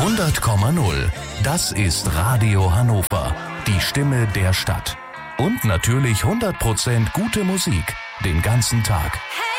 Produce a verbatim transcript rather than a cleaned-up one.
hundert Komma null. Das ist Radio Hannover. Die Stimme der Stadt. Und natürlich hundert Prozent gute Musik. Den ganzen Tag.